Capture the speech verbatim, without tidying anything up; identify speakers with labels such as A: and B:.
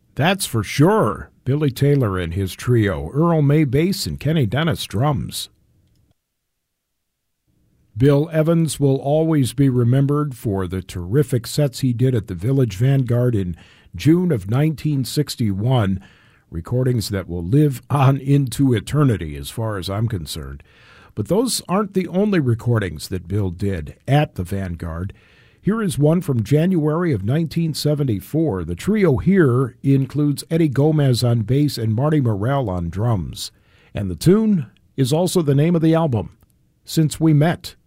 A: That's for sure. Billy Taylor and his trio, Earl May bass and Kenny Dennis drums. Bill Evans will always be remembered for the terrific sets he did at the Village Vanguard in June of nineteen sixty-one, recordings that will live on into eternity as far as I'm concerned. But those aren't the only recordings that Bill did at the Vanguard. Here is one from January of nineteen seventy-four. The trio here includes Eddie Gomez on bass and Marty Morell on drums. And the tune is also the name of the album, Since We Met.